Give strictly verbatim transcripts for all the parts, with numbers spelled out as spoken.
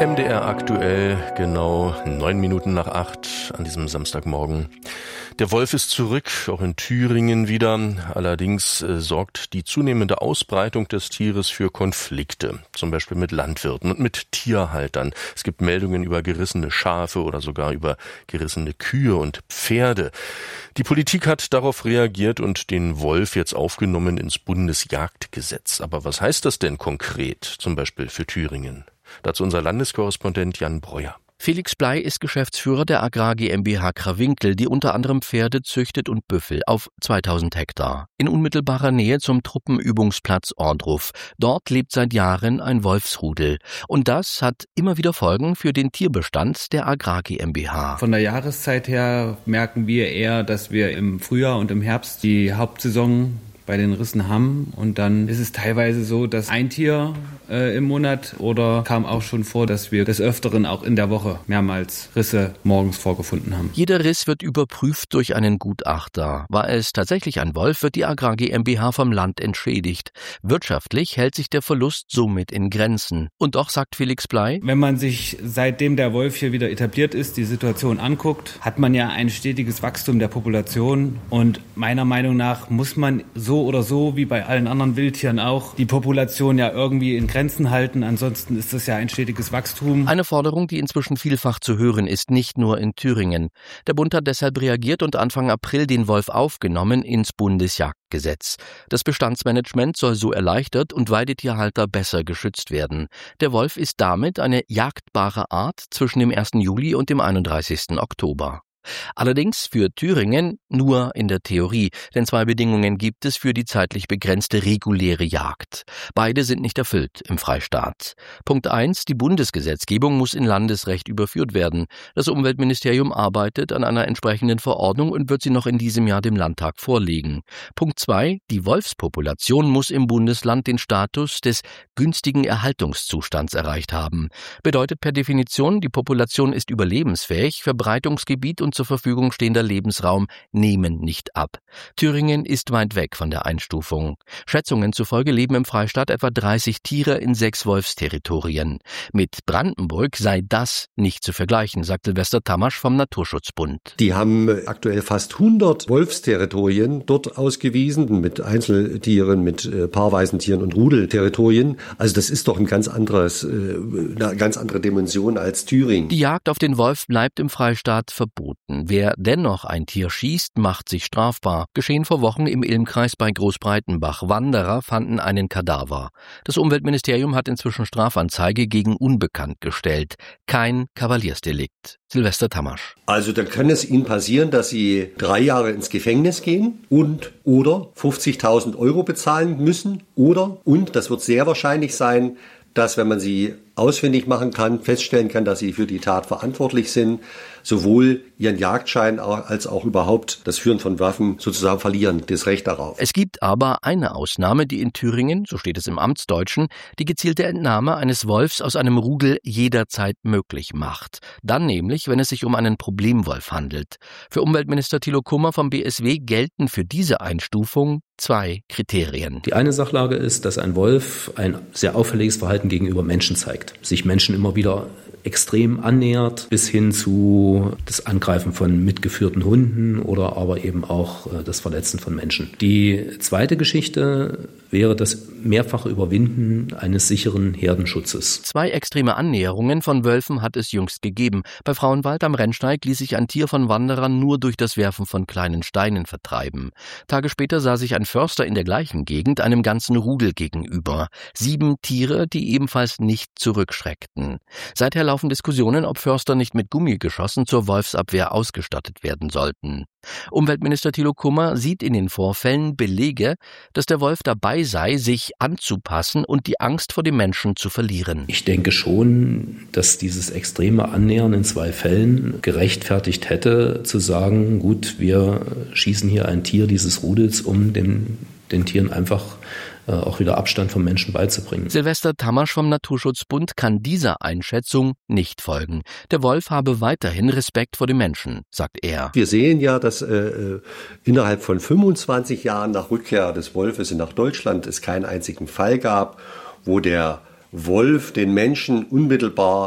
M D R aktuell, genau neun Minuten nach acht an diesem Samstagmorgen. Der Wolf ist zurück, auch in Thüringen wieder. Allerdings äh, sorgt die zunehmende Ausbreitung des Tieres für Konflikte, zum Beispiel mit Landwirten und mit Tierhaltern. Es gibt Meldungen über gerissene Schafe oder sogar über gerissene Kühe und Pferde. Die Politik hat darauf reagiert und den Wolf jetzt aufgenommen ins Bundesjagdgesetz. Aber was heißt das denn konkret, zum Beispiel für Thüringen? Dazu unser Landeskorrespondent Jan Breuer. Felix Bley ist Geschäftsführer der Agrar GmbH Krawinkel, die unter anderem Pferde züchtet und Büffel auf zweitausend Hektar. In unmittelbarer Nähe zum Truppenübungsplatz Ohrdruf. Dort lebt seit Jahren ein Wolfsrudel. Und das hat immer wieder Folgen für den Tierbestand der Agrar GmbH. Von der Jahreszeit her merken wir eher, dass wir im Frühjahr und im Herbst die Hauptsaison bei den Rissen haben, und dann ist es teilweise so, dass ein Tier äh, im Monat, oder kam auch schon vor, dass wir des Öfteren auch in der Woche mehrmals Risse morgens vorgefunden haben. Jeder Riss wird überprüft durch einen Gutachter. War es tatsächlich ein Wolf, wird die Agrar GmbH vom Land entschädigt. Wirtschaftlich hält sich der Verlust somit in Grenzen. Und doch, sagt Felix Bley, wenn man sich seitdem der Wolf hier wieder etabliert ist, die Situation anguckt, hat man ja ein stetiges Wachstum der Population, und meiner Meinung nach muss man so So oder so, wie bei allen anderen Wildtieren auch, die Population ja irgendwie in Grenzen halten. Ansonsten ist das ja ein stetiges Wachstum. Eine Forderung, die inzwischen vielfach zu hören ist, nicht nur in Thüringen. Der Bund hat deshalb reagiert und Anfang April den Wolf aufgenommen ins Bundesjagdgesetz. Das Bestandsmanagement soll so erleichtert und Weidetierhalter besser geschützt werden. Der Wolf ist damit eine jagdbare Art zwischen dem ersten Juli und dem einunddreißigsten Oktober. Allerdings für Thüringen nur in der Theorie, denn zwei Bedingungen gibt es für die zeitlich begrenzte reguläre Jagd. Beide sind nicht erfüllt im Freistaat. Punkt eins: Die Bundesgesetzgebung muss in Landesrecht überführt werden. Das Umweltministerium arbeitet an einer entsprechenden Verordnung und wird sie noch in diesem Jahr dem Landtag vorlegen. Punkt zwei: Die Wolfspopulation muss im Bundesland den Status des günstigen Erhaltungszustands erreicht haben. Bedeutet per Definition, die Population ist überlebensfähig, Verbreitungsgebiet und zur Verfügung stehender Lebensraum nehmen nicht ab. Thüringen ist weit weg von der Einstufung. Schätzungen zufolge leben im Freistaat etwa dreißig Tiere in sechs Wolfsterritorien. Mit Brandenburg sei das nicht zu vergleichen, sagt Silvester Tamasch vom Naturschutzbund. Die haben aktuell fast hundert Wolfsterritorien dort ausgewiesen, mit Einzeltieren, mit äh, paarweisen Tieren und Rudelterritorien. Also das ist doch ein ganz anderes, äh, eine ganz andere Dimension als Thüringen. Die Jagd auf den Wolf bleibt im Freistaat verboten. Wer dennoch ein Tier schießt, macht sich strafbar. Geschehen vor Wochen im Ilmkreis bei Großbreitenbach. Wanderer fanden einen Kadaver. Das Umweltministerium hat inzwischen Strafanzeige gegen Unbekannt gestellt. Kein Kavaliersdelikt. Silvester Tamasch. Also dann kann es Ihnen passieren, dass Sie drei Jahre ins Gefängnis gehen und oder fünfzigtausend Euro bezahlen müssen oder, und das wird sehr wahrscheinlich sein, dass, wenn man sie ausfindig machen kann, feststellen kann, dass sie für die Tat verantwortlich sind, sowohl ihren Jagdschein als auch überhaupt das Führen von Waffen sozusagen verlieren, das Recht darauf. Es gibt aber eine Ausnahme, die in Thüringen, so steht es im Amtsdeutschen, die gezielte Entnahme eines Wolfs aus einem Rudel jederzeit möglich macht. Dann nämlich, wenn es sich um einen Problemwolf handelt. Für Umweltminister Thilo Kummer vom B S W gelten für diese Einstufung zwei Kriterien. Die eine Sachlage ist, dass ein Wolf ein sehr auffälliges Verhalten gegenüber Menschen zeigt, sich Menschen immer wieder extrem annähert, bis hin zu das Angreifen von mitgeführten Hunden oder aber eben auch das Verletzen von Menschen. Die zweite Geschichte wäre das mehrfache Überwinden eines sicheren Herdenschutzes. Zwei extreme Annäherungen von Wölfen hat es jüngst gegeben. Bei Frauenwald am Rennsteig ließ sich ein Tier von Wanderern nur durch das Werfen von kleinen Steinen vertreiben. Tage später sah sich ein Förster in der gleichen Gegend einem ganzen Rudel gegenüber. Sieben Tiere, die ebenfalls nicht zurückschreckten. Seither laufen Diskussionen, ob Förster nicht mit Gummigeschossen zur Wolfsabwehr ausgestattet werden sollten. Umweltminister Thilo Kummer sieht in den Vorfällen Belege, dass der Wolf dabei sei, sich anzupassen und die Angst vor dem Menschen zu verlieren. Ich denke schon, dass dieses extreme Annähern in zwei Fällen gerechtfertigt hätte, zu sagen, gut, wir schießen hier ein Tier dieses Rudels, um den, den Tieren einfach auch wieder Abstand vom Menschen beizubringen. Silvester Tamasch vom Naturschutzbund kann dieser Einschätzung nicht folgen. Der Wolf habe weiterhin Respekt vor dem Menschen, sagt er. Wir sehen ja, dass äh, innerhalb von fünfundzwanzig Jahren nach Rückkehr des Wolfes nach Deutschland es keinen einzigen Fall gab, wo der Wolf den Menschen unmittelbar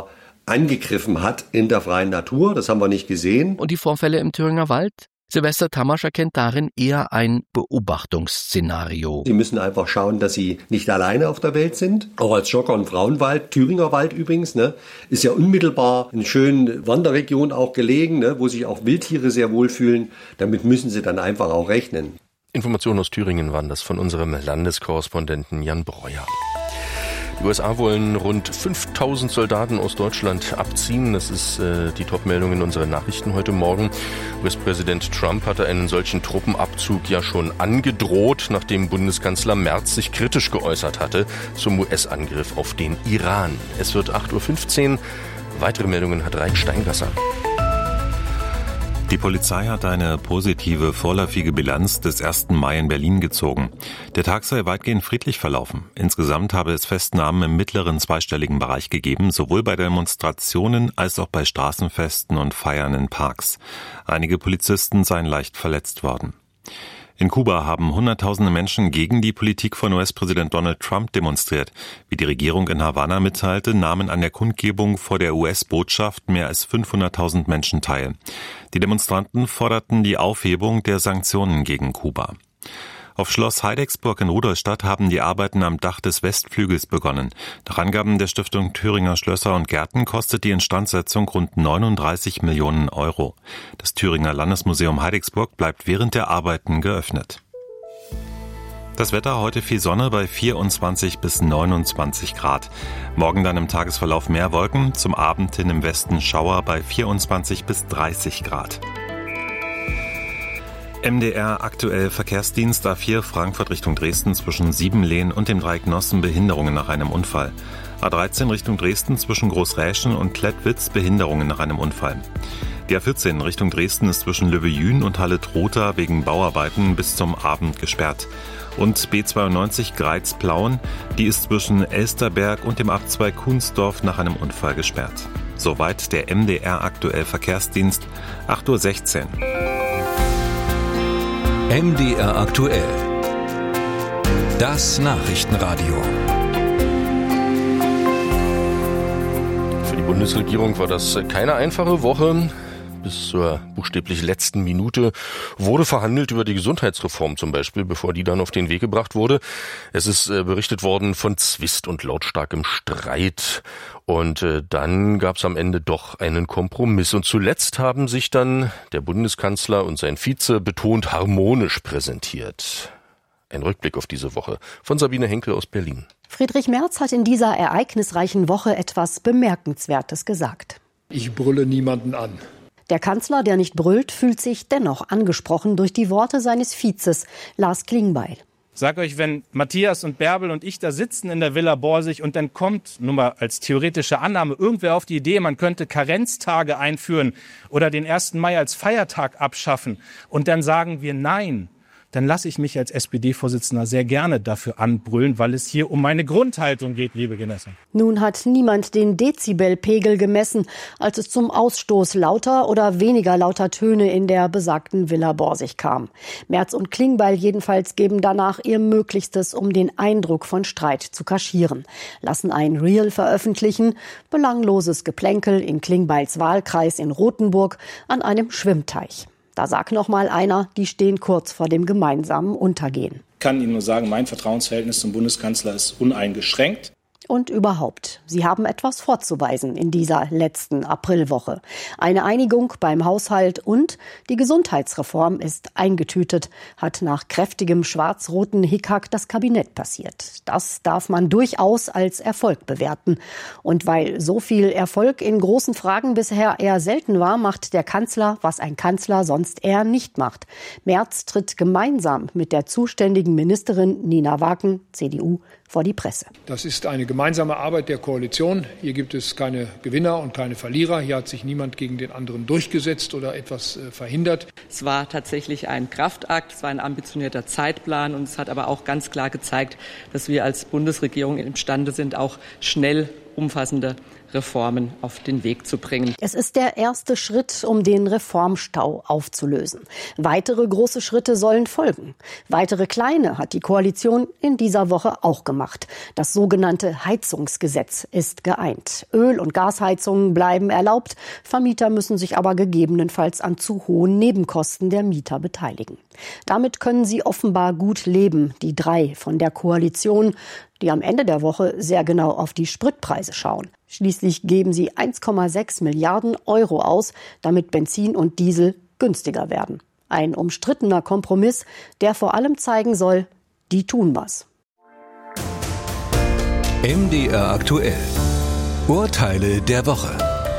angegriffen hat in der freien Natur. Das haben wir nicht gesehen. Und die Vorfälle im Thüringer Wald? Silvester Tamasch erkennt darin eher ein Beobachtungsszenario. Sie müssen einfach schauen, dass Sie nicht alleine auf der Welt sind. Auch als Jogger und Frauenwald, Thüringer Wald übrigens, ne, ist ja unmittelbar in schönen Wanderregionen auch gelegen, ne, wo sich auch Wildtiere sehr wohlfühlen. Damit müssen Sie dann einfach auch rechnen. Informationen aus Thüringen waren das von unserem Landeskorrespondenten Jan Breuer. Die U S A wollen rund fünftausend Soldaten aus Deutschland abziehen. Das ist äh, die Top-Meldung in unseren Nachrichten heute Morgen. U S-Präsident Trump hatte einen solchen Truppenabzug ja schon angedroht, nachdem Bundeskanzler Merz sich kritisch geäußert hatte zum U S-Angriff auf den Iran. Es wird acht Uhr fünfzehn. Weitere Meldungen hat Rein Steingasser. Die Polizei hat eine positive vorläufige Bilanz des ersten Mai in Berlin gezogen. Der Tag sei weitgehend friedlich verlaufen. Insgesamt habe es Festnahmen im mittleren zweistelligen Bereich gegeben, sowohl bei Demonstrationen als auch bei Straßenfesten und Feiern in Parks. Einige Polizisten seien leicht verletzt worden. In Kuba haben Hunderttausende Menschen gegen die Politik von U S-Präsident Donald Trump demonstriert. Wie die Regierung in Havanna mitteilte, nahmen an der Kundgebung vor der U S-Botschaft mehr als fünfhunderttausend Menschen teil. Die Demonstranten forderten die Aufhebung der Sanktionen gegen Kuba. Auf Schloss Heidecksburg in Rudolstadt haben die Arbeiten am Dach des Westflügels begonnen. Nach Angaben der Stiftung Thüringer Schlösser und Gärten kostet die Instandsetzung rund neununddreißig Millionen Euro. Das Thüringer Landesmuseum Heidecksburg bleibt während der Arbeiten geöffnet. Das Wetter heute viel Sonne bei vierundzwanzig bis neunundzwanzig Grad. Morgen dann im Tagesverlauf mehr Wolken, zum Abend hin im Westen Schauer bei vierundzwanzig bis dreißig Grad. M D R aktuell Verkehrsdienst A vier Frankfurt Richtung Dresden zwischen Siebenlehn und dem Dreieck Nossen Behinderungen nach einem Unfall. A dreizehn Richtung Dresden zwischen Großräschen und Klettwitz Behinderungen nach einem Unfall. Die A vierzehn Richtung Dresden ist zwischen Löwe-Jühn und Halle-Trotha wegen Bauarbeiten bis zum Abend gesperrt. Und B zweiundneunzig Greiz-Plauen, die ist zwischen Elsterberg und dem Abzweig Kunsdorf nach einem Unfall gesperrt. Soweit der M D R aktuell Verkehrsdienst, acht Uhr sechzehn. M D R aktuell. Das Nachrichtenradio. Für die Bundesregierung war das keine einfache Woche. Bis zur buchstäblich letzten Minute wurde verhandelt über die Gesundheitsreform zum Beispiel, bevor die dann auf den Weg gebracht wurde. Es ist äh, berichtet worden von Zwist und lautstarkem Streit. Und äh, dann gab es am Ende doch einen Kompromiss. Und zuletzt haben sich dann der Bundeskanzler und sein Vize betont harmonisch präsentiert. Ein Rückblick auf diese Woche von Sabine Henkel aus Berlin. Friedrich Merz hat in dieser ereignisreichen Woche etwas Bemerkenswertes gesagt. Ich brülle niemanden an. Der Kanzler, der nicht brüllt, fühlt sich dennoch angesprochen durch die Worte seines Vizes, Lars Klingbeil. Sag euch, wenn Matthias und Bärbel und ich da sitzen in der Villa Borsig und dann kommt, nur mal als theoretische Annahme, irgendwer auf die Idee, man könnte Karenztage einführen oder den ersten Mai als Feiertag abschaffen und dann sagen wir nein, dann lasse ich mich als S P D-Vorsitzender sehr gerne dafür anbrüllen, weil es hier um meine Grundhaltung geht, liebe Genossen. Nun hat niemand den Dezibelpegel gemessen, als es zum Ausstoß lauter oder weniger lauter Töne in der besagten Villa Borsig kam. Merz und Klingbeil jedenfalls geben danach ihr Möglichstes, um den Eindruck von Streit zu kaschieren. Lassen ein Reel veröffentlichen, belangloses Geplänkel in Klingbeils Wahlkreis in Rothenburg an einem Schwimmteich. Da sagt noch mal einer, die stehen kurz vor dem gemeinsamen Untergehen. Ich kann Ihnen nur sagen, mein Vertrauensverhältnis zum Bundeskanzler ist uneingeschränkt. Und überhaupt, sie haben etwas vorzuweisen in dieser letzten Aprilwoche. Eine Einigung beim Haushalt und die Gesundheitsreform ist eingetütet, hat nach kräftigem schwarz-roten Hickhack das Kabinett passiert. Das darf man durchaus als Erfolg bewerten. Und weil so viel Erfolg in großen Fragen bisher eher selten war, macht der Kanzler, was ein Kanzler sonst eher nicht macht. Merz tritt gemeinsam mit der zuständigen Ministerin Nina Waken, C D U, vor die Presse. Das ist eine gemeinsame Arbeit der Koalition. Hier gibt es keine Gewinner und keine Verlierer. Hier hat sich niemand gegen den anderen durchgesetzt oder etwas äh, verhindert. Es war tatsächlich ein Kraftakt, es war ein ambitionierter Zeitplan und es hat aber auch ganz klar gezeigt, dass wir als Bundesregierung imstande sind, auch schnell umfassende Reformen auf den Weg zu bringen. Es ist der erste Schritt, um den Reformstau aufzulösen. Weitere große Schritte sollen folgen. Weitere kleine hat die Koalition in dieser Woche auch gemacht. Das sogenannte Heizungsgesetz ist geeint. Öl- und Gasheizungen bleiben erlaubt. Vermieter müssen sich aber gegebenenfalls an zu hohen Nebenkosten der Mieter beteiligen. Damit können sie offenbar gut leben, die drei von der Koalition, die am Ende der Woche sehr genau auf die Spritpreise schauen. Schließlich geben sie eins Komma sechs Milliarden Euro aus, damit Benzin und Diesel günstiger werden. Ein umstrittener Kompromiss, der vor allem zeigen soll, die tun was. M D R aktuell. Urteile der Woche.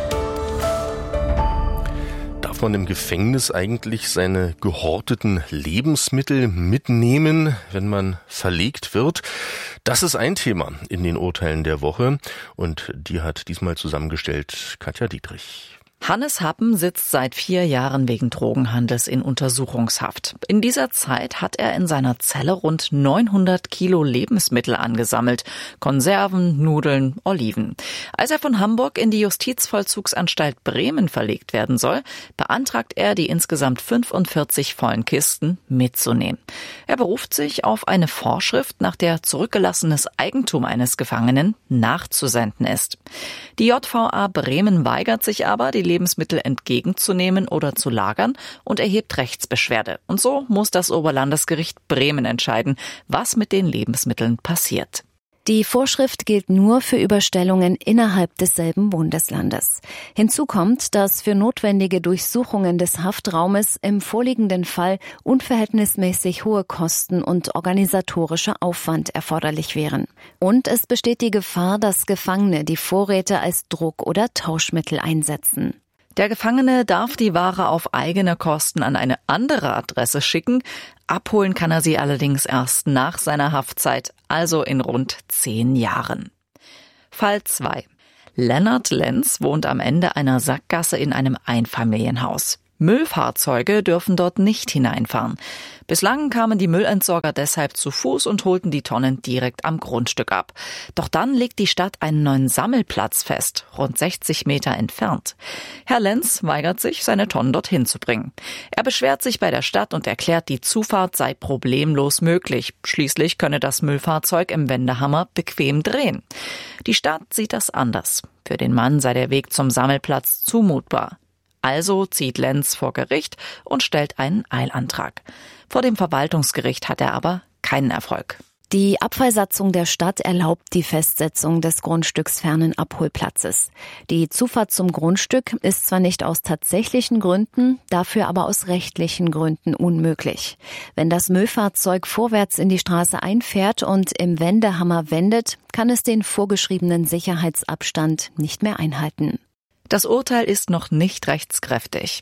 Darf man im Gefängnis eigentlich seine gehorteten Lebensmittel mitnehmen, wenn man verlegt wird? Das ist ein Thema in den Urteilen der Woche und die hat diesmal zusammengestellt Katja Dietrich. Hannes Happen sitzt seit vier Jahren wegen Drogenhandels in Untersuchungshaft. In dieser Zeit hat er in seiner Zelle rund neunhundert Kilo Lebensmittel angesammelt. Konserven, Nudeln, Oliven. Als er von Hamburg in die Justizvollzugsanstalt Bremen verlegt werden soll, beantragt er, die insgesamt fünfundvierzig vollen Kisten mitzunehmen. Er beruft sich auf eine Vorschrift, nach der zurückgelassenes Eigentum eines Gefangenen nachzusenden ist. Die J V A Bremen weigert sich aber, die Lebensmittel entgegenzunehmen oder zu lagern und erhebt Rechtsbeschwerde. Und so muss das Oberlandesgericht Bremen entscheiden, was mit den Lebensmitteln passiert. Die Vorschrift gilt nur für Überstellungen innerhalb desselben Bundeslandes. Hinzu kommt, dass für notwendige Durchsuchungen des Haftraumes im vorliegenden Fall unverhältnismäßig hohe Kosten und organisatorischer Aufwand erforderlich wären. Und es besteht die Gefahr, dass Gefangene die Vorräte als Druck- oder Tauschmittel einsetzen. Der Gefangene darf die Ware auf eigene Kosten an eine andere Adresse schicken. Abholen kann er sie allerdings erst nach seiner Haftzeit, also in rund zehn Jahren. Fall zwei. Lennart Lenz wohnt am Ende einer Sackgasse in einem Einfamilienhaus. Müllfahrzeuge dürfen dort nicht hineinfahren. Bislang kamen die Müllentsorger deshalb zu Fuß und holten die Tonnen direkt am Grundstück ab. Doch dann legt die Stadt einen neuen Sammelplatz fest, rund sechzig Meter entfernt. Herr Lenz weigert sich, seine Tonnen dorthin zu bringen. Er beschwert sich bei der Stadt und erklärt, die Zufahrt sei problemlos möglich. Schließlich könne das Müllfahrzeug im Wendehammer bequem drehen. Die Stadt sieht das anders. Für den Mann sei der Weg zum Sammelplatz zumutbar. Also zieht Lenz vor Gericht und stellt einen Eilantrag. Vor dem Verwaltungsgericht hat er aber keinen Erfolg. Die Abfallsatzung der Stadt erlaubt die Festsetzung des grundstücksfernen Abholplatzes. Die Zufahrt zum Grundstück ist zwar nicht aus tatsächlichen Gründen, dafür aber aus rechtlichen Gründen unmöglich. Wenn das Müllfahrzeug vorwärts in die Straße einfährt und im Wendehammer wendet, kann es den vorgeschriebenen Sicherheitsabstand nicht mehr einhalten. Das Urteil ist noch nicht rechtskräftig.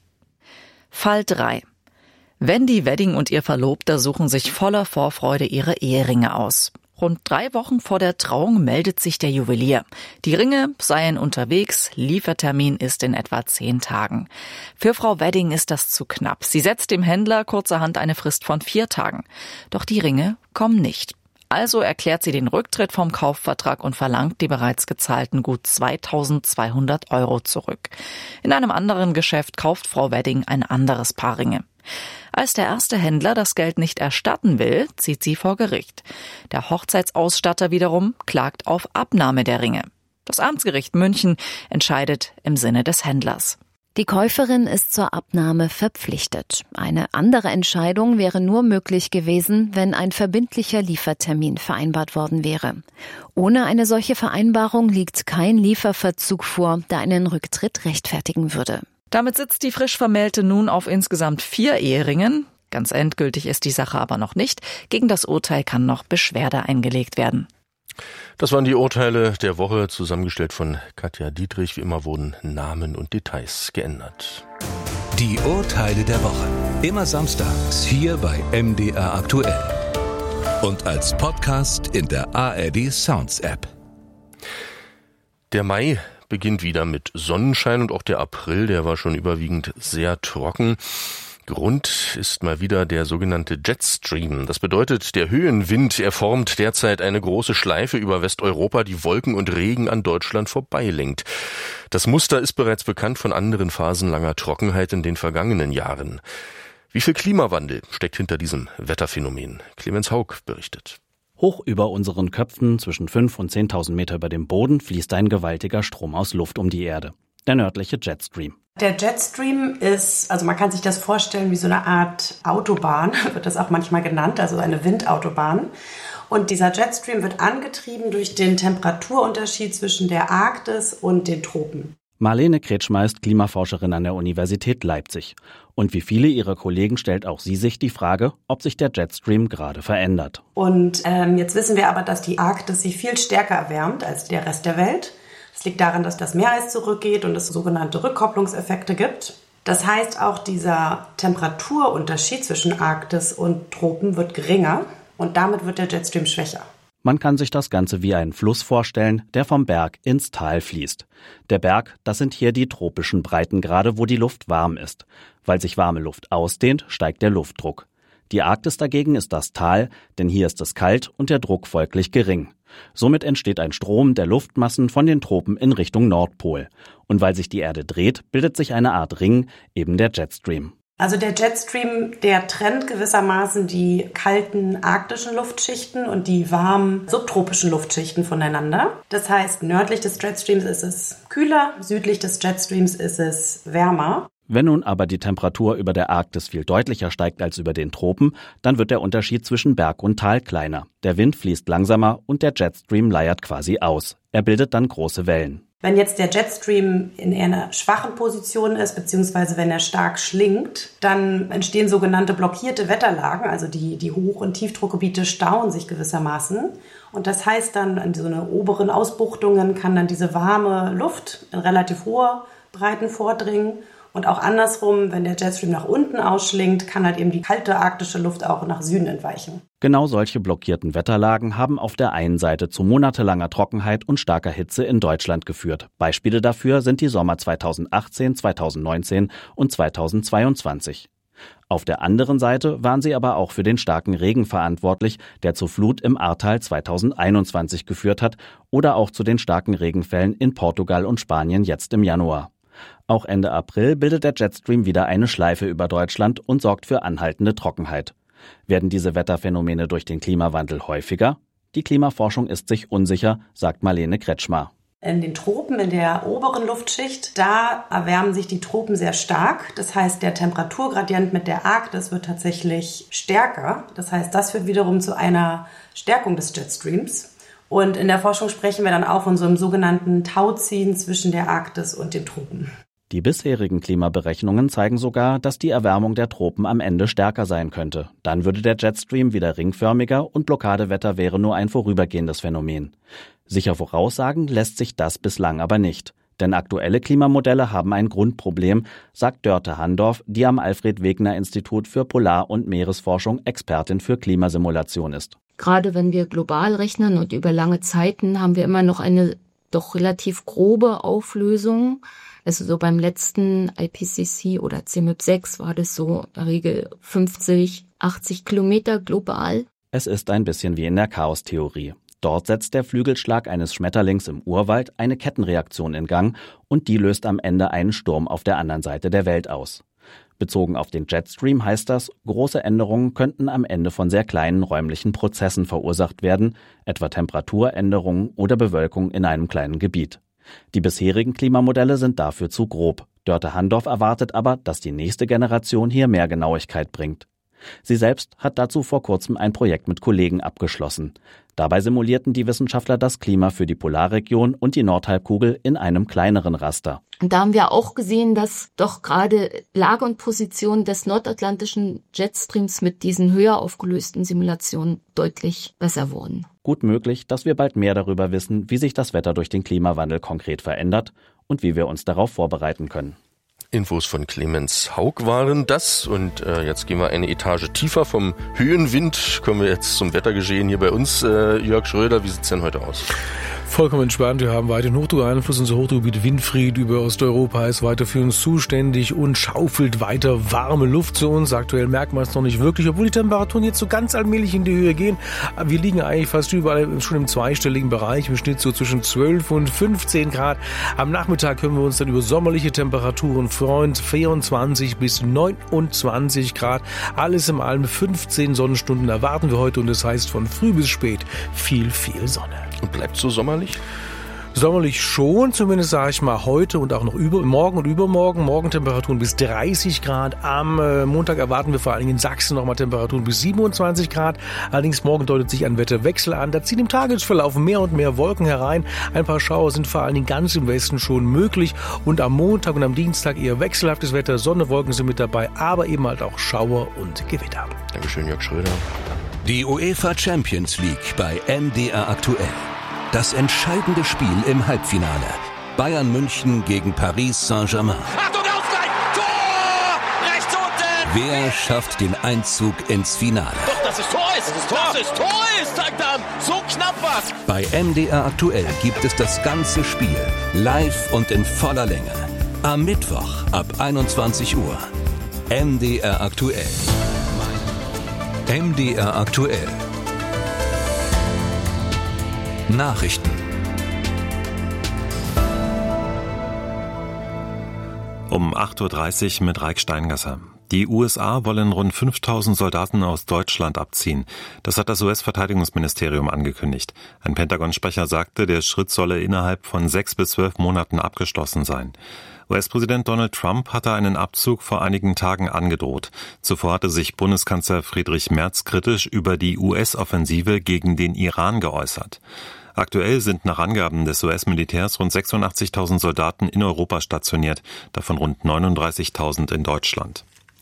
Fall drei. Wendy Wedding und ihr Verlobter suchen sich voller Vorfreude ihre Eheringe aus. Rund drei Wochen vor der Trauung meldet sich der Juwelier. Die Ringe seien unterwegs, Liefertermin ist in etwa zehn Tagen. Für Frau Wedding ist das zu knapp. Sie setzt dem Händler kurzerhand eine Frist von vier Tagen. Doch die Ringe kommen nicht. Also erklärt sie den Rücktritt vom Kaufvertrag und verlangt die bereits gezahlten gut zweitausendzweihundert Euro zurück. In einem anderen Geschäft kauft Frau Wedding ein anderes Paar Ringe. Als der erste Händler das Geld nicht erstatten will, zieht sie vor Gericht. Der Hochzeitsausstatter wiederum klagt auf Abnahme der Ringe. Das Amtsgericht München entscheidet im Sinne des Händlers. Die Käuferin ist zur Abnahme verpflichtet. Eine andere Entscheidung wäre nur möglich gewesen, wenn ein verbindlicher Liefertermin vereinbart worden wäre. Ohne eine solche Vereinbarung liegt kein Lieferverzug vor, der einen Rücktritt rechtfertigen würde. Damit sitzt die frisch Vermählte nun auf insgesamt vier Eheringen. Ganz endgültig ist die Sache aber noch nicht. Gegen das Urteil kann noch Beschwerde eingelegt werden. Das waren die Urteile der Woche, zusammengestellt von Katja Dietrich. Wie immer wurden Namen und Details geändert. Die Urteile der Woche. Immer samstags hier bei M D R aktuell. Und als Podcast in der A R D Sounds App. Der Mai beginnt wieder mit Sonnenschein und auch der April, der war schon überwiegend sehr trocken. Grund ist mal wieder der sogenannte Jetstream. Das bedeutet, der Höhenwind, er formt derzeit eine große Schleife über Westeuropa, die Wolken und Regen an Deutschland vorbeilenkt. Das Muster ist bereits bekannt von anderen Phasen langer Trockenheit in den vergangenen Jahren. Wie viel Klimawandel steckt hinter diesem Wetterphänomen? Clemens Haug berichtet. Hoch über unseren Köpfen, zwischen fünf und zehntausend Meter über dem Boden, fließt ein gewaltiger Strom aus Luft um die Erde. Der nördliche Jetstream. Der Jetstream ist, also man kann sich das vorstellen wie so eine Art Autobahn, wird das auch manchmal genannt, also eine Windautobahn. Und dieser Jetstream wird angetrieben durch den Temperaturunterschied zwischen der Arktis und den Tropen. Marlene Kretschmer ist Klimaforscherin an der Universität Leipzig. Und wie viele ihrer Kollegen stellt auch sie sich die Frage, ob sich der Jetstream gerade verändert. Und ähm, jetzt wissen wir aber, dass die Arktis sich viel stärker erwärmt als der Rest der Welt. Das liegt daran, dass das Meereis zurückgeht und es sogenannte Rückkopplungseffekte gibt. Das heißt, auch dieser Temperaturunterschied zwischen Arktis und Tropen wird geringer und damit wird der Jetstream schwächer. Man kann sich das Ganze wie einen Fluss vorstellen, der vom Berg ins Tal fließt. Der Berg, das sind hier die tropischen Breitengrade, wo die Luft warm ist. Weil sich warme Luft ausdehnt, steigt der Luftdruck. Die Arktis dagegen ist das Tal, denn hier ist es kalt und der Druck folglich gering. Somit entsteht ein Strom der Luftmassen von den Tropen in Richtung Nordpol. Und weil sich die Erde dreht, bildet sich eine Art Ring, eben der Jetstream. Also der Jetstream, der trennt gewissermaßen die kalten arktischen Luftschichten und die warmen subtropischen Luftschichten voneinander. Das heißt, nördlich des Jetstreams ist es kühler, südlich des Jetstreams ist es wärmer. Wenn nun aber die Temperatur über der Arktis viel deutlicher steigt als über den Tropen, dann wird der Unterschied zwischen Berg und Tal kleiner. Der Wind fließt langsamer und der Jetstream leiert quasi aus. Er bildet dann große Wellen. Wenn jetzt der Jetstream in eher einer schwachen Position ist, beziehungsweise wenn er stark schlingt, dann entstehen sogenannte blockierte Wetterlagen, also die, die Hoch- und Tiefdruckgebiete stauen sich gewissermaßen. Und das heißt dann, in so eine oberen Ausbuchtungen kann dann diese warme Luft in relativ hohe Breiten vordringen. Und auch andersrum, wenn der Jetstream nach unten ausschlingt, kann halt eben die kalte arktische Luft auch nach Süden entweichen. Genau solche blockierten Wetterlagen haben auf der einen Seite zu monatelanger Trockenheit und starker Hitze in Deutschland geführt. Beispiele dafür sind die Sommer zweitausendachtzehn, zweitausendneunzehn und zweitausendzweiundzwanzig. Auf der anderen Seite waren sie aber auch für den starken Regen verantwortlich, der zur Flut im Ahrtal zweitausendeinundzwanzig geführt hat oder auch zu den starken Regenfällen in Portugal und Spanien jetzt im Januar. Auch Ende April bildet der Jetstream wieder eine Schleife über Deutschland und sorgt für anhaltende Trockenheit. Werden diese Wetterphänomene durch den Klimawandel häufiger? Die Klimaforschung ist sich unsicher, sagt Marlene Kretschmer. In den Tropen, in der oberen Luftschicht, da erwärmen sich die Tropen sehr stark. Das heißt, der Temperaturgradient mit der Arktis wird tatsächlich stärker. Das heißt, das führt wiederum zu einer Stärkung des Jetstreams. Und in der Forschung sprechen wir dann auch von so einem sogenannten Tauziehen zwischen der Arktis und den Tropen. Die bisherigen Klimaberechnungen zeigen sogar, dass die Erwärmung der Tropen am Ende stärker sein könnte. Dann würde der Jetstream wieder ringförmiger und Blockadewetter wäre nur ein vorübergehendes Phänomen. Sicher voraussagen lässt sich das bislang aber nicht. Denn aktuelle Klimamodelle haben ein Grundproblem, sagt Dörte Handorf, die am Alfred-Wegener-Institut für Polar- und Meeresforschung Expertin für Klimasimulation ist. Gerade wenn wir global rechnen und über lange Zeiten, haben wir immer noch eine doch relativ grobe Auflösung. Also so beim letzten I P C C oder C M Y P sechs war das so in der Regel fünfzig, achtzig Kilometer global. Es ist ein bisschen wie in der Chaostheorie. Dort setzt der Flügelschlag eines Schmetterlings im Urwald eine Kettenreaktion in Gang und die löst am Ende einen Sturm auf der anderen Seite der Welt aus. Bezogen auf den Jetstream heißt das, große Änderungen könnten am Ende von sehr kleinen räumlichen Prozessen verursacht werden, etwa Temperaturänderungen oder Bewölkung in einem kleinen Gebiet. Die bisherigen Klimamodelle sind dafür zu grob. Dörte Handorf erwartet aber, dass die nächste Generation hier mehr Genauigkeit bringt. Sie selbst hat dazu vor kurzem ein Projekt mit Kollegen abgeschlossen. Dabei simulierten die Wissenschaftler das Klima für die Polarregion und die Nordhalbkugel in einem kleineren Raster. Und da haben wir auch gesehen, dass doch gerade Lage und Position des nordatlantischen Jetstreams mit diesen höher aufgelösten Simulationen deutlich besser wurden. Gut möglich, dass wir bald mehr darüber wissen, wie sich das Wetter durch den Klimawandel konkret verändert und wie wir uns darauf vorbereiten können. Infos von Clemens Haug waren das und äh, jetzt gehen wir eine Etage tiefer. Vom Höhenwind kommen wir jetzt zum Wettergeschehen hier bei uns. Äh, Jörg Schröder, wie sieht's denn heute aus? Vollkommen entspannt. Wir haben weiterhin Hochdruckeinfluss. Unser Hochdruckgebiet Winfried über Osteuropa ist weiter für uns zuständig und schaufelt weiter warme Luft zu uns. Aktuell merkt man es noch nicht wirklich, obwohl die Temperaturen jetzt so ganz allmählich in die Höhe gehen. Aber wir liegen eigentlich fast überall schon im zweistelligen Bereich, im Schnitt so zwischen zwölf und fünfzehn Grad. Am Nachmittag können wir uns dann über sommerliche Temperaturen freuen, vierundzwanzig bis neunundzwanzig Grad. Alles in allem fünfzehn Sonnenstunden erwarten wir heute und das heißt von früh bis spät viel, viel Sonne. Und bleibt so sommerlich? Sommerlich schon, zumindest sage ich mal heute und auch noch über, morgen und übermorgen. Morgentemperaturen bis dreißig Grad. Am äh, Montag erwarten wir vor allen Dingen in Sachsen nochmal Temperaturen bis siebenundzwanzig Grad. Allerdings morgen deutet sich ein Wetterwechsel an. Da ziehen im Tagesverlauf mehr und mehr Wolken herein. Ein paar Schauer sind vor allen Dingen ganz im Westen schon möglich. Und am Montag und am Dienstag eher wechselhaftes Wetter. Sonne, Wolken sind mit dabei, aber eben halt auch Schauer und Gewitter. Dankeschön, Jörg Schröder. Die UEFA Champions League bei M D R aktuell. Das entscheidende Spiel im Halbfinale. Bayern München gegen Paris Saint-Germain. Achtung, Ausgleich! Tor! Rechts unten! Wer schafft den Einzug ins Finale? Doch, das ist Tor ist! Das ist Tor, das ist, Tor ist, sagt er! So knapp was! Bei M D R aktuell gibt es das ganze Spiel. Live und in voller Länge. Am Mittwoch ab einundzwanzig Uhr. M D R aktuell. M D R aktuell. Nachrichten. Um acht Uhr dreißig mit Raik Steingasser. Die U S A wollen rund fünftausend Soldaten aus Deutschland abziehen. Das hat das U S-Verteidigungsministerium angekündigt. Ein Pentagon-Sprecher sagte, der Schritt solle innerhalb von sechs bis zwölf Monaten abgeschlossen sein. U S-Präsident Donald Trump hatte einen Abzug vor einigen Tagen angedroht. Zuvor hatte sich Bundeskanzler Friedrich Merz kritisch über die U S-Offensive gegen den Iran geäußert. Aktuell sind nach Angaben des U S-Militärs rund sechsundachtzigtausend Soldaten in Europa stationiert, davon rund neununddreißigtausend in Deutschland.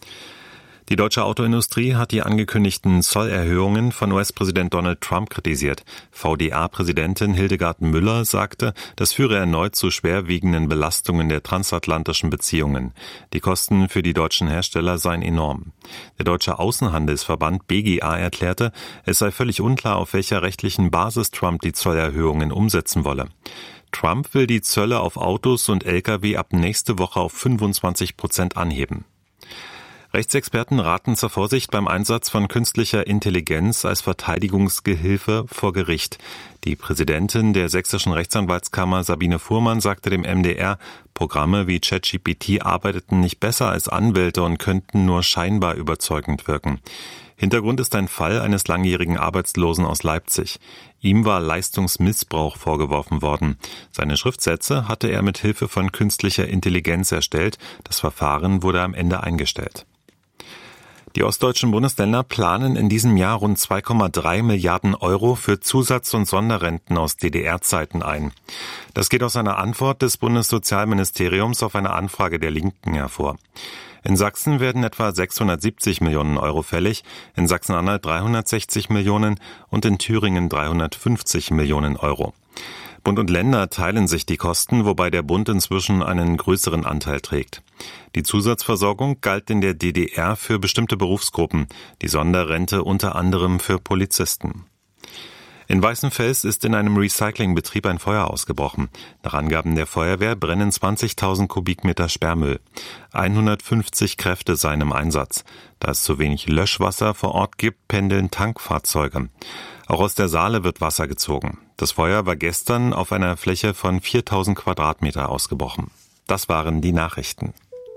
Die deutsche Autoindustrie hat die angekündigten Zollerhöhungen von U S-Präsident Donald Trump kritisiert. V D A-Präsidentin Hildegard Müller sagte, das führe erneut zu schwerwiegenden Belastungen der transatlantischen Beziehungen. Die Kosten für die deutschen Hersteller seien enorm. Der deutsche Außenhandelsverband B G A erklärte, es sei völlig unklar, auf welcher rechtlichen Basis Trump die Zollerhöhungen umsetzen wolle. Trump will die Zölle auf Autos und L K W ab nächste Woche auf fünfundzwanzig Prozent anheben. Rechtsexperten raten zur Vorsicht beim Einsatz von künstlicher Intelligenz als Verteidigungsgehilfe vor Gericht. Die Präsidentin der sächsischen Rechtsanwaltskammer Sabine Fuhrmann sagte dem M D R, Programme wie ChatGPT arbeiteten nicht besser als Anwälte und könnten nur scheinbar überzeugend wirken. Hintergrund ist ein Fall eines langjährigen Arbeitslosen aus Leipzig. Ihm war Leistungsmissbrauch vorgeworfen worden. Seine Schriftsätze hatte er mit Hilfe von künstlicher Intelligenz erstellt. Das Verfahren wurde am Ende eingestellt. Die ostdeutschen Bundesländer planen in diesem Jahr rund zwei Komma drei Milliarden Euro für Zusatz- und Sonderrenten aus D D R-Zeiten ein. Das geht aus einer Antwort des Bundessozialministeriums auf eine Anfrage der Linken hervor. In Sachsen werden etwa sechshundertsiebzig Millionen Euro fällig, in Sachsen-Anhalt dreihundertsechzig Millionen und in Thüringen dreihundertfünfzig Millionen Euro. Bund und Länder teilen sich die Kosten, wobei der Bund inzwischen einen größeren Anteil trägt. Die Zusatzversorgung galt in der D D R für bestimmte Berufsgruppen, die Sonderrente unter anderem für Polizisten. In Weißenfels ist in einem Recyclingbetrieb ein Feuer ausgebrochen. Nach Angaben der Feuerwehr brennen zwanzigtausend Kubikmeter Sperrmüll. hundertfünfzig Kräfte seien im Einsatz. Da es zu wenig Löschwasser vor Ort gibt, pendeln Tankfahrzeuge. Auch aus der Saale wird Wasser gezogen. Das Feuer war gestern auf einer Fläche von viertausend Quadratmeter ausgebrochen. Das waren die Nachrichten.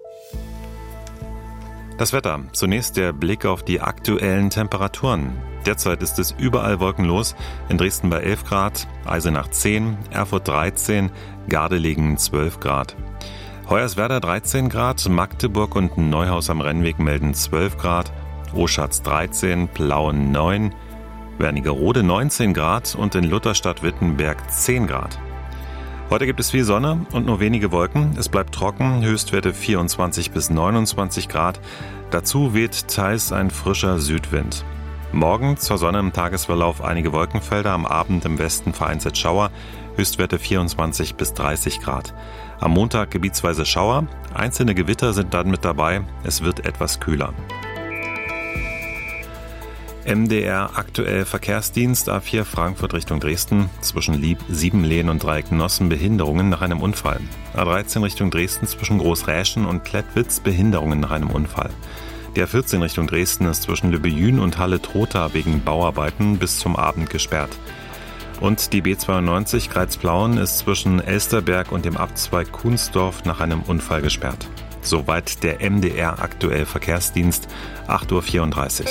Das Wetter. Zunächst der Blick auf die aktuellen Temperaturen. Derzeit ist es überall wolkenlos. In Dresden bei elf Grad, Eisenach zehn, Erfurt dreizehn, Gardelegen zwölf Grad. Hoyerswerda dreizehn Grad, Magdeburg und Neuhaus am Rennweg melden zwölf Grad, Oschatz dreizehn, Plauen neun, Wernigerode neunzehn Grad und in Lutherstadt-Wittenberg zehn Grad. Heute gibt es viel Sonne und nur wenige Wolken. Es bleibt trocken, Höchstwerte vierundzwanzig bis neunundzwanzig Grad. Dazu weht teils ein frischer Südwind. Morgen zur Sonne im Tagesverlauf einige Wolkenfelder, am Abend im Westen vereinzelt Schauer, Höchstwerte vierundzwanzig bis dreißig Grad. Am Montag gebietsweise Schauer, einzelne Gewitter sind dann mit dabei, es wird etwas kühler. M D R aktuell Verkehrsdienst A vier Frankfurt Richtung Dresden, zwischen Siebenlehen und Dreiecknossen Behinderungen nach einem Unfall. A dreizehn Richtung Dresden zwischen Großräschen und Klettwitz Behinderungen nach einem Unfall. Die A vierzehn Richtung Dresden ist zwischen Lübbejün und Halle-Trotha wegen Bauarbeiten bis zum Abend gesperrt. Und die B zweiundneunzig Greiz-Plauen ist zwischen Elsterberg und dem Abzweig Kunsdorf nach einem Unfall gesperrt. Soweit der M D R aktuell Verkehrsdienst, acht Uhr vierunddreißig.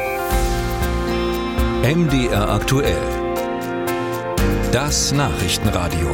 M D R aktuell. Das Nachrichtenradio.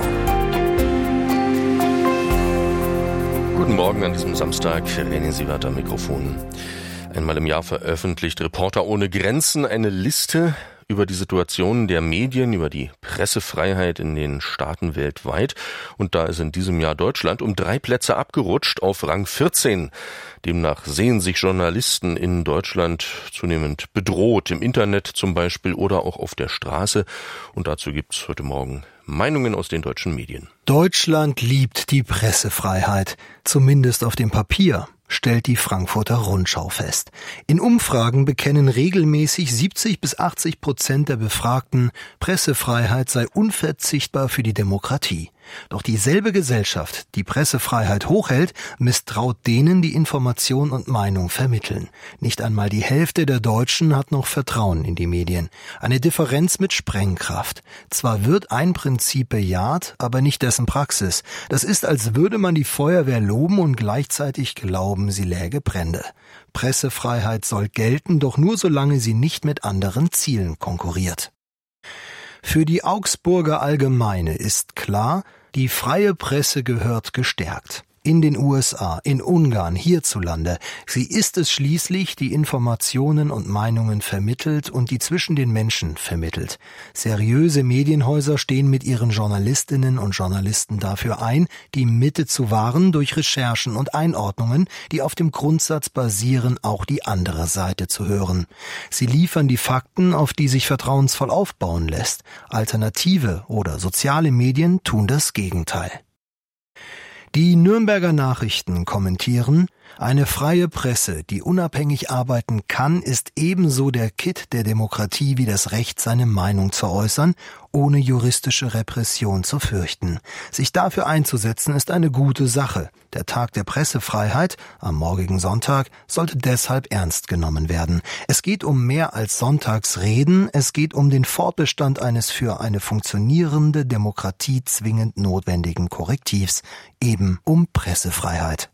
Guten Morgen an diesem Samstag. René Sievert am Mikrofon. Einmal im Jahr veröffentlicht Reporter ohne Grenzen eine Liste über die Situation der Medien, über die Pressefreiheit in den Staaten weltweit. Und da ist in diesem Jahr Deutschland um drei Plätze abgerutscht auf Rang vierzehn. Demnach sehen sich Journalisten in Deutschland zunehmend bedroht, im Internet zum Beispiel oder auch auf der Straße. Und dazu gibt's heute Morgen Meinungen aus den deutschen Medien. Deutschland liebt die Pressefreiheit, zumindest auf dem Papier, stellt die Frankfurter Rundschau fest. In Umfragen bekennen regelmäßig siebzig bis achtzig Prozent der Befragten, Pressefreiheit sei unverzichtbar für die Demokratie. Doch dieselbe Gesellschaft, die Pressefreiheit hochhält, misstraut denen, die Information und Meinung vermitteln. Nicht einmal die Hälfte der Deutschen hat noch Vertrauen in die Medien. Eine Differenz mit Sprengkraft. Zwar wird ein Prinzip bejaht, aber nicht dessen Praxis. Das ist, als würde man die Feuerwehr loben und gleichzeitig glauben, sie läge Brände. Pressefreiheit soll gelten, doch nur solange sie nicht mit anderen Zielen konkurriert. Für die Augsburger Allgemeine ist klar, die freie Presse gehört gestärkt. In den U S A, in Ungarn, hierzulande. Sie ist es schließlich, die Informationen und Meinungen vermittelt und die zwischen den Menschen vermittelt. Seriöse Medienhäuser stehen mit ihren Journalistinnen und Journalisten dafür ein, die Mitte zu wahren durch Recherchen und Einordnungen, die auf dem Grundsatz basieren, auch die andere Seite zu hören. Sie liefern die Fakten, auf die sich vertrauensvoll aufbauen lässt. Alternative oder soziale Medien tun das Gegenteil. Die Nürnberger Nachrichten kommentieren, eine freie Presse, die unabhängig arbeiten kann, ist ebenso der Kitt der Demokratie wie das Recht, seine Meinung zu äußern, ohne juristische Repression zu fürchten. Sich dafür einzusetzen, ist eine gute Sache. Der Tag der Pressefreiheit am morgigen Sonntag sollte deshalb ernst genommen werden. Es geht um mehr als Sonntagsreden, es geht um den Fortbestand eines für eine funktionierende Demokratie zwingend notwendigen Korrektivs, eben um Pressefreiheit.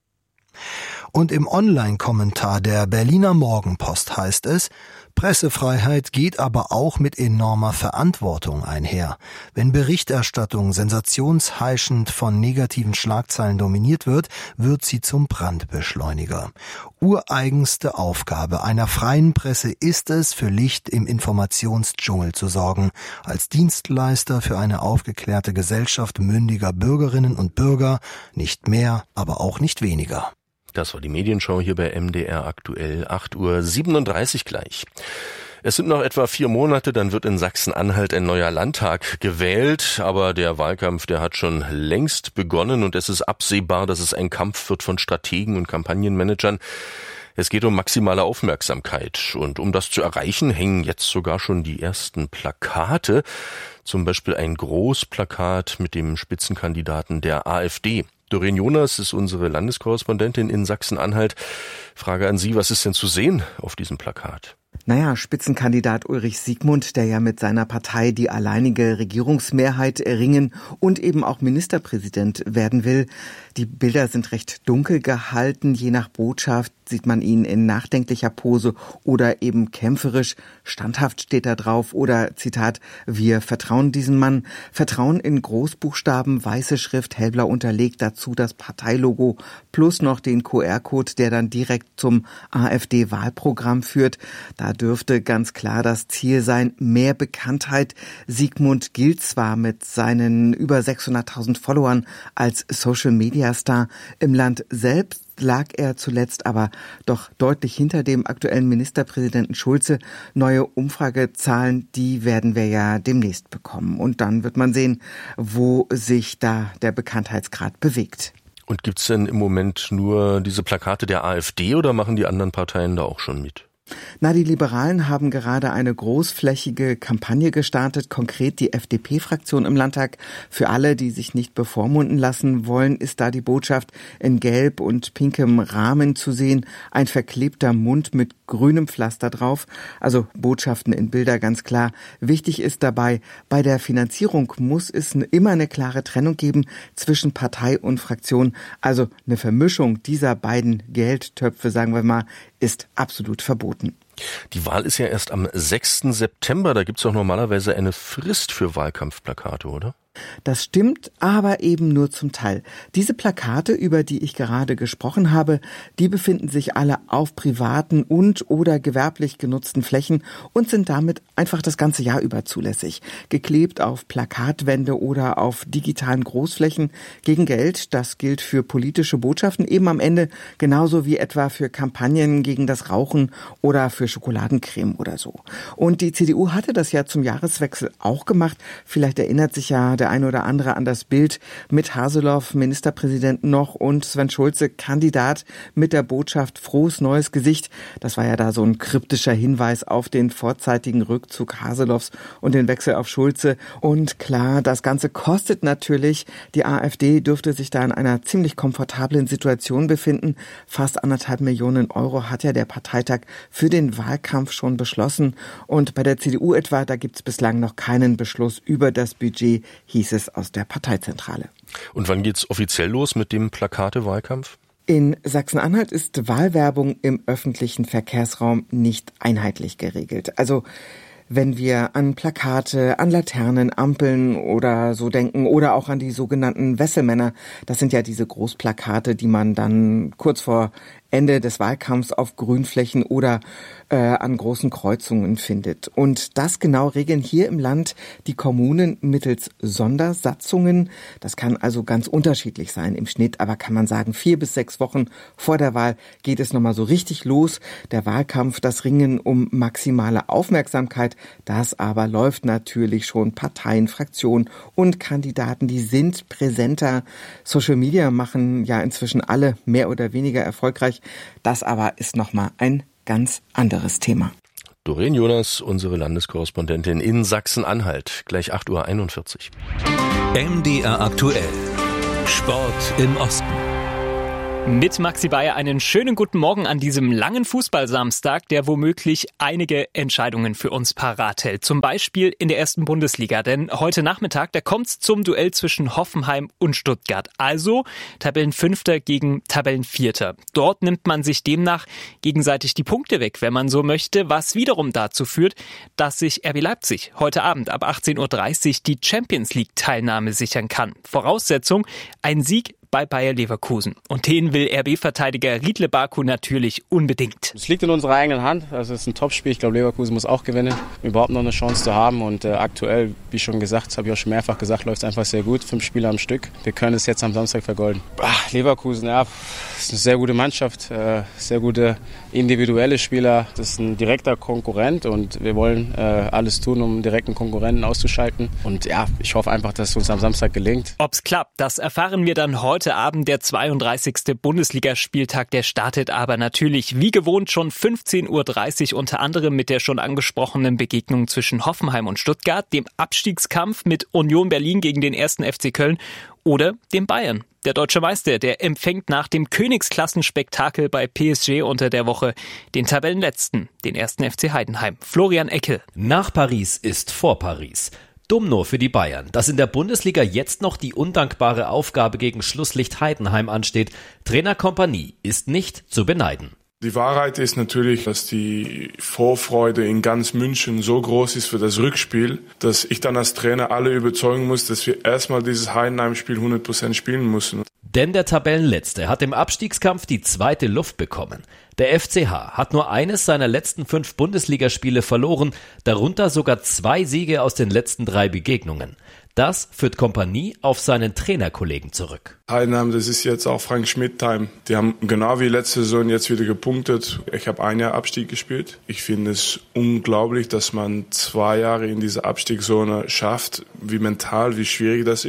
Und im Online-Kommentar der Berliner Morgenpost heißt es, Pressefreiheit geht aber auch mit enormer Verantwortung einher. Wenn Berichterstattung sensationsheischend von negativen Schlagzeilen dominiert wird, wird sie zum Brandbeschleuniger. Ureigenste Aufgabe einer freien Presse ist es, für Licht im Informationsdschungel zu sorgen, als Dienstleister für eine aufgeklärte Gesellschaft mündiger Bürgerinnen und Bürger, nicht mehr, aber auch nicht weniger. Das war die Medienschau hier bei M D R aktuell, acht Uhr siebenunddreißig gleich. Es sind noch etwa vier Monate, dann wird in Sachsen-Anhalt ein neuer Landtag gewählt, aber der Wahlkampf, der hat schon längst begonnen und es ist absehbar, dass es ein Kampf wird von Strategen und Kampagnenmanagern. Es geht um maximale Aufmerksamkeit und um das zu erreichen, hängen jetzt sogar schon die ersten Plakate, zum Beispiel ein Großplakat mit dem Spitzenkandidaten der AfD. Doreen Jonas ist unsere Landeskorrespondentin in Sachsen-Anhalt. Frage an Sie, was ist denn zu sehen auf diesem Plakat? Naja, Spitzenkandidat Ulrich Siegmund, der ja mit seiner Partei die alleinige Regierungsmehrheit erringen und eben auch Ministerpräsident werden will. Die Bilder sind recht dunkel gehalten. Je nach Botschaft sieht man ihn in nachdenklicher Pose oder eben kämpferisch. Standhaft steht da drauf oder Zitat, wir vertrauen diesem Mann. Vertrauen in Großbuchstaben, weiße Schrift, hellblau unterlegt, dazu das Parteilogo plus noch den Q R-Code, der dann direkt zum AfD-Wahlprogramm führt. Da dürfte ganz klar das Ziel sein, mehr Bekanntheit. Siegmund gilt zwar mit seinen über sechshunderttausend Followern als Social-Media-Star. Im Land selbst lag er zuletzt aber doch deutlich hinter dem aktuellen Ministerpräsidenten Schulze. Neue Umfragezahlen, die werden wir ja demnächst bekommen. Und dann wird man sehen, wo sich da der Bekanntheitsgrad bewegt. Und gibt's denn im Moment nur diese Plakate der AfD oder machen die anderen Parteien da auch schon mit? Na, die Liberalen haben gerade eine großflächige Kampagne gestartet, konkret die F D P-Fraktion im Landtag. Für alle, die sich nicht bevormunden lassen wollen, ist da die Botschaft in gelb und pinkem Rahmen zu sehen. Ein verklebter Mund mit grünem Pflaster drauf. Also Botschaften in Bilder, ganz klar. Wichtig ist dabei, bei der Finanzierung muss es immer eine klare Trennung geben zwischen Partei und Fraktion. Also eine Vermischung dieser beiden Geldtöpfe, sagen wir mal, ist absolut verboten. Die Wahl ist ja erst am sechsten September. Da gibt es doch normalerweise eine Frist für Wahlkampfplakate, oder? Das stimmt, aber eben nur zum Teil. Diese Plakate, über die ich gerade gesprochen habe, die befinden sich alle auf privaten und oder gewerblich genutzten Flächen und sind damit einfach das ganze Jahr über zulässig. Geklebt auf Plakatwände oder auf digitalen Großflächen gegen Geld. Das gilt für politische Botschaften eben am Ende genauso wie etwa für Kampagnen gegen das Rauchen oder für Schokoladencreme oder so. Und die C D U hatte das ja zum Jahreswechsel auch gemacht. Vielleicht erinnert sich ja der eine oder andere an das Bild mit Haseloff, Ministerpräsident noch, und Sven Schulze, Kandidat, mit der Botschaft frohes neues Gesicht. Das war ja da so ein kryptischer Hinweis auf den vorzeitigen Rückzug Haseloffs und den Wechsel auf Schulze. Und klar, das Ganze kostet natürlich. Die AfD dürfte sich da in einer ziemlich komfortablen Situation befinden. Fast anderthalb Millionen Euro hat ja der Parteitag für den Wahlkampf schon beschlossen. Und bei der C D U etwa, da gibt es bislang noch keinen Beschluss über das Budget, hieß es aus der Parteizentrale. Und wann geht's offiziell los mit dem Plakate-Wahlkampf? In Sachsen-Anhalt ist Wahlwerbung im öffentlichen Verkehrsraum nicht einheitlich geregelt. Also wenn wir an Plakate, an Laternen, Ampeln oder so denken oder auch an die sogenannten Wesselmänner, das sind ja diese Großplakate, die man dann kurz vor Ende des Wahlkampfs auf Grünflächen oder äh, an großen Kreuzungen findet. Und das genau regeln hier im Land die Kommunen mittels Sondersatzungen. Das kann also ganz unterschiedlich sein im Schnitt, aber kann man sagen, vier bis sechs Wochen vor der Wahl geht es nochmal so richtig los. Der Wahlkampf, das Ringen um maximale Aufmerksamkeit, das aber läuft natürlich schon. Parteien, Fraktionen und Kandidaten, die sind präsenter. Social Media machen ja inzwischen alle mehr oder weniger erfolgreich. Das aber ist nochmal ein ganz anderes Thema. Doreen Jonas, unsere Landeskorrespondentin in Sachsen-Anhalt, gleich acht Uhr einundvierzig. M D R aktuell. Sport im Osten. Mit Maxi Bayer einen schönen guten Morgen an diesem langen Fußballsamstag, der womöglich einige Entscheidungen für uns parat hält. Zum Beispiel in der ersten Bundesliga, denn heute Nachmittag, da kommt's zum Duell zwischen Hoffenheim und Stuttgart. Also Tabellenfünfter gegen Tabellenvierter. Dort nimmt man sich demnach gegenseitig die Punkte weg, wenn man so möchte, was wiederum dazu führt, dass sich R B Leipzig heute Abend ab achtzehn Uhr dreißig die Champions-League-Teilnahme sichern kann. Voraussetzung, ein Sieg bei Bayer Leverkusen. Und den will R B-Verteidiger Riedle Baku natürlich unbedingt. Es liegt in unserer eigenen Hand. Also es ist ein Topspiel. Ich glaube, Leverkusen muss auch gewinnen, um überhaupt noch eine Chance zu haben. Und äh, aktuell, wie schon gesagt, das habe ich auch schon mehrfach gesagt, läuft es einfach sehr gut. Fünf Spiele am Stück. Wir können es jetzt am Samstag vergolden. Ach, Leverkusen, ja, ist eine sehr gute Mannschaft. Äh, sehr gute individuelle Spieler. Das ist ein direkter Konkurrent und wir wollen äh, alles tun, um direkten Konkurrenten auszuschalten. Und ja, ich hoffe einfach, dass es uns am Samstag gelingt. Ob's klappt, das erfahren wir dann heute Abend. Der zweiunddreißigste Bundesligaspieltag, der startet aber natürlich wie gewohnt schon fünfzehn Uhr dreißig, unter anderem mit der schon angesprochenen Begegnung zwischen Hoffenheim und Stuttgart, dem Abstiegskampf mit Union Berlin gegen den ersten F C Köln oder dem Bayern. Der deutsche Meister, der empfängt nach dem Königsklassenspektakel bei P S G unter der Woche den Tabellenletzten, den ersten F C Heidenheim. Florian Eckel. Nach Paris ist vor Paris. Dumm nur für die Bayern, dass in der Bundesliga jetzt noch die undankbare Aufgabe gegen Schlusslicht Heidenheim ansteht. Trainer Kompanie ist nicht zu beneiden. Die Wahrheit ist natürlich, dass die Vorfreude in ganz München so groß ist für das Rückspiel, dass ich dann als Trainer alle überzeugen muss, dass wir erstmal dieses Heidenheim-Spiel hundert Prozent spielen müssen. Denn der Tabellenletzte hat im Abstiegskampf die zweite Luft bekommen. Der F C H hat nur eines seiner letzten fünf Bundesligaspiele verloren, darunter sogar zwei Siege aus den letzten drei Begegnungen. Das führt Kompanie auf seinen Trainerkollegen zurück. Heidenheim, das ist jetzt auch Frank Schmidt-Time. Die haben genau wie letzte Saison jetzt wieder gepunktet. Ich habe ein Jahr Abstieg gespielt. Ich finde es unglaublich, dass man zwei Jahre in dieser Abstiegszone schafft, wie mental, wie schwierig das ist.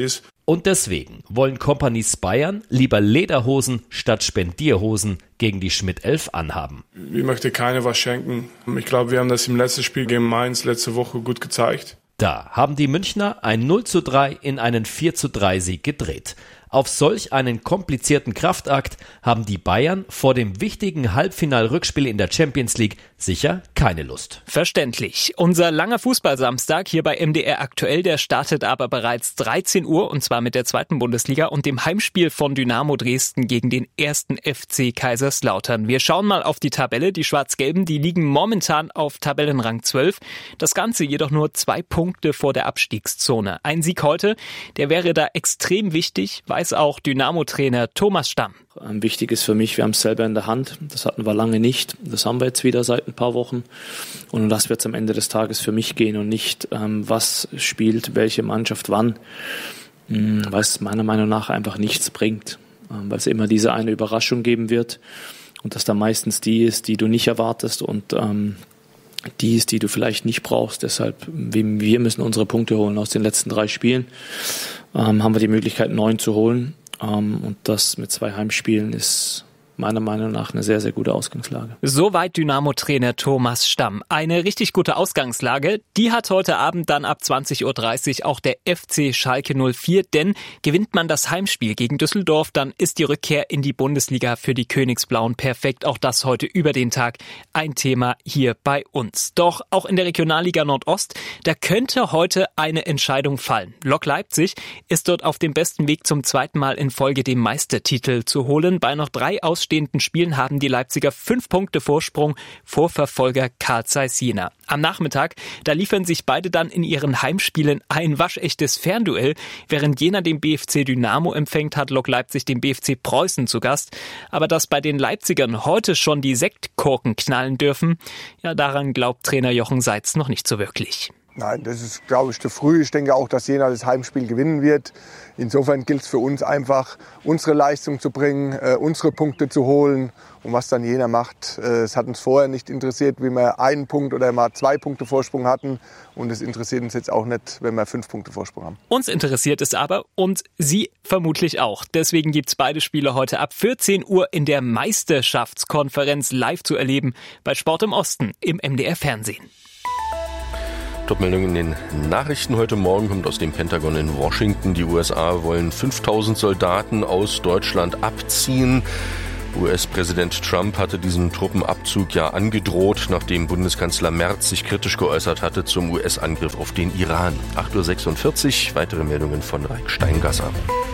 Und deswegen wollen Companies Bayern lieber Lederhosen statt Spendierhosen gegen die Schmidt elf anhaben. Ich möchte keiner was schenken. Ich glaube, wir haben das im letzten Spiel gegen Mainz letzte Woche gut gezeigt. Da haben die Münchner ein null zu drei in einen vier zu drei Sieg gedreht. Auf solch einen komplizierten Kraftakt haben die Bayern vor dem wichtigen Halbfinal-Rückspiel in der Champions League sicher keine Lust. Verständlich. Unser langer Fußballsamstag hier bei M D R aktuell, der startet aber bereits dreizehn Uhr und zwar mit der zweiten Bundesliga und dem Heimspiel von Dynamo Dresden gegen den ersten F C Kaiserslautern. Wir schauen mal auf die Tabelle. Die Schwarz-Gelben, die liegen momentan auf Tabellenrang zwölf. Das Ganze jedoch nur zwei Punkte vor der Abstiegszone. Ein Sieg heute, der wäre da extrem wichtig, weiß auch Dynamo-Trainer Thomas Stamm. Wichtig ist für mich, wir haben es selber in der Hand. Das hatten wir lange nicht. Das haben wir jetzt wieder seit ein paar Wochen. Und um das wird es am Ende des Tages für mich gehen und nicht, ähm, was spielt welche Mannschaft wann, ähm, weil es meiner Meinung nach einfach nichts bringt. Ähm, weil es immer diese eine Überraschung geben wird und das dann meistens die ist, die du nicht erwartest und ähm, die ist, die du vielleicht nicht brauchst. Deshalb, wir müssen unsere Punkte holen aus den letzten drei Spielen. Ähm, haben wir die Möglichkeit, neun zu holen. Ähm, und das mit zwei Heimspielen ist meiner Meinung nach eine sehr, sehr gute Ausgangslage. Soweit Dynamo-Trainer Thomas Stamm. Eine richtig gute Ausgangslage, die hat heute Abend dann ab zwanzig Uhr dreißig auch der F C Schalke null vier, denn gewinnt man das Heimspiel gegen Düsseldorf, dann ist die Rückkehr in die Bundesliga für die Königsblauen perfekt. Auch das heute über den Tag ein Thema hier bei uns. Doch auch in der Regionalliga Nordost, da könnte heute eine Entscheidung fallen. Lok Leipzig ist dort auf dem besten Weg zum zweiten Mal in Folge den Meistertitel zu holen. Bei noch drei Aus stehenden Spielen haben die Leipziger fünf Punkte Vorsprung vor Verfolger Carl Zeiss Jena. Am Nachmittag, da liefern sich beide dann in ihren Heimspielen ein waschechtes Fernduell. Während Jena den B F C Dynamo empfängt, hat Lok Leipzig den B F C Preußen zu Gast. Aber dass bei den Leipzigern heute schon die Sektkorken knallen dürfen, ja, daran glaubt Trainer Jochen Seitz noch nicht so wirklich. Nein, das ist, glaube ich, zu früh. Ich denke auch, dass Jena das Heimspiel gewinnen wird. Insofern gilt es für uns einfach, unsere Leistung zu bringen, äh, unsere Punkte zu holen. Und was dann Jena macht, äh, es hat uns vorher nicht interessiert, wie wir einen Punkt oder mal zwei Punkte Vorsprung hatten. Und es interessiert uns jetzt auch nicht, wenn wir fünf Punkte Vorsprung haben. Uns interessiert es aber und Sie vermutlich auch. Deswegen gibt's beide Spiele heute ab vierzehn Uhr in der Meisterschaftskonferenz live zu erleben bei Sport im Osten im M D R Fernsehen. Top-Meldung in den Nachrichten heute Morgen kommt aus dem Pentagon in Washington. Die U S A wollen fünftausend Soldaten aus Deutschland abziehen. U S-Präsident Trump hatte diesen Truppenabzug ja angedroht, nachdem Bundeskanzler Merz sich kritisch geäußert hatte zum U S-Angriff auf den Iran. acht Uhr sechsundvierzig, weitere Meldungen von Raik Steingasser.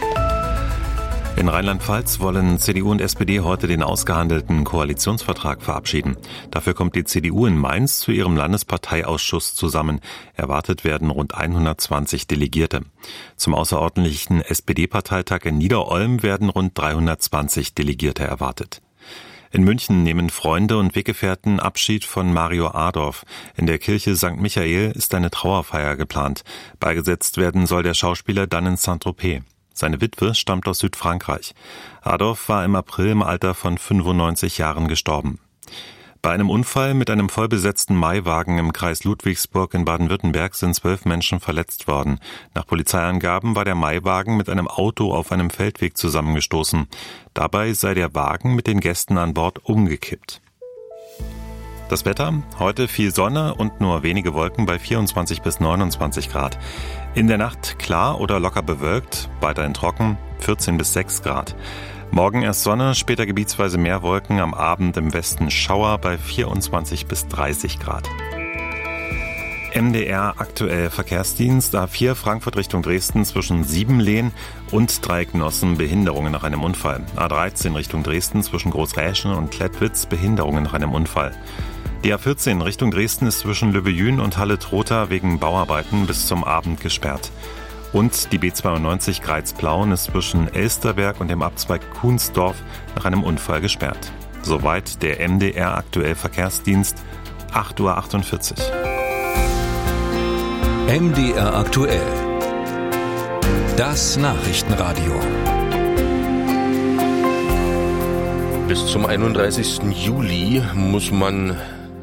In Rheinland-Pfalz wollen C D U und S P D heute den ausgehandelten Koalitionsvertrag verabschieden. Dafür kommt die C D U in Mainz zu ihrem Landesparteiausschuss zusammen. Erwartet werden rund hundertzwanzig Delegierte. Zum außerordentlichen S P D-Parteitag in Niederolm werden rund dreihundertzwanzig Delegierte erwartet. In München nehmen Freunde und Weggefährten Abschied von Mario Adorf. In der Kirche Sankt Michael ist eine Trauerfeier geplant. Beigesetzt werden soll der Schauspieler dann in Saint-Tropez. Seine Witwe stammt aus Südfrankreich. Adorf war im April im Alter von fünfundneunzig Jahren gestorben. Bei einem Unfall mit einem vollbesetzten Maiwagen im Kreis Ludwigsburg in Baden-Württemberg sind zwölf Menschen verletzt worden. Nach Polizeiangaben war der Maiwagen mit einem Auto auf einem Feldweg zusammengestoßen. Dabei sei der Wagen mit den Gästen an Bord umgekippt. Das Wetter, heute viel Sonne und nur wenige Wolken bei vierundzwanzig bis neunundzwanzig Grad. In der Nacht klar oder locker bewölkt, weiterhin trocken, vierzehn bis sechs Grad. Morgen erst Sonne, später gebietsweise mehr Wolken, am Abend im Westen Schauer bei vierundzwanzig bis dreißig Grad. M D R aktuell Verkehrsdienst A vier Frankfurt Richtung Dresden zwischen Siebenlehn und Dreiecknossen Behinderungen nach einem Unfall. A dreizehn Richtung Dresden zwischen Großräschen und Klettwitz Behinderungen nach einem Unfall. Die A vierzehn Richtung Dresden ist zwischen Löbejün und Halle-Trotha wegen Bauarbeiten bis zum Abend gesperrt. Und die B zweiundneunzig Greiz-Plauen ist zwischen Elsterberg und dem Abzweig Kuhnsdorf nach einem Unfall gesperrt. Soweit der M D R aktuell Verkehrsdienst, acht Uhr achtundvierzig. M D R aktuell. Das Nachrichtenradio. Bis zum einunddreißigsten Juli muss man